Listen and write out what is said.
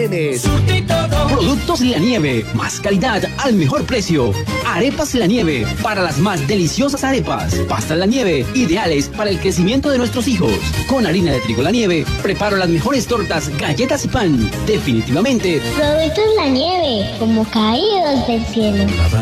Productos La Nieve, más calidad al mejor precio. Arepas La Nieve, para las más deliciosas arepas. Pastas La Nieve, ideales para el crecimiento de nuestros hijos. Con harina de trigo La Nieve, preparo las mejores tortas, galletas y pan. Definitivamente. Productos La Nieve, como caídos del cielo.